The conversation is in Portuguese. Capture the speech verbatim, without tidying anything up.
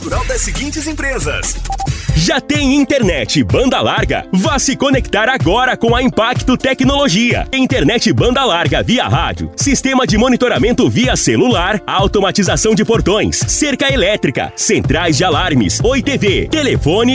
cultural das seguintes empresas. Já tem internet banda larga? Vá se conectar agora com a Impacto Tecnologia. Internet banda larga via rádio, sistema de monitoramento via celular, automatização de portões, cerca elétrica, centrais de alarmes, Oi T V, telefone